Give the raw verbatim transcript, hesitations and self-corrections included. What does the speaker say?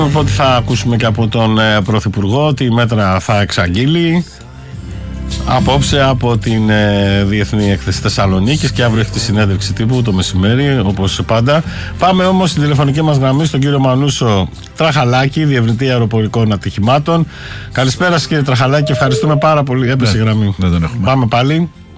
Οπότε θα ακούσουμε και από τον ε, Πρωθυπουργό ότι η μέτρα θα εξαγγείλει απόψε από την ε, Διεθνή Έκθεση Θεσσαλονίκης και αύριο έχει τη συνέντευξη τύπου το μεσημέρι, όπως πάντα. Πάμε όμως στην τηλεφωνική μας γραμμή στον κύριο Μανούσο Τραχαλάκη, διευρυντή αεροπορικών ατυχημάτων. Καλησπέρα σας κύριε Τραχαλάκη, ευχαριστούμε πάρα πολύ. Έπεσε η γραμμή. Δεν τον έχουμε. Πάμε πάλι.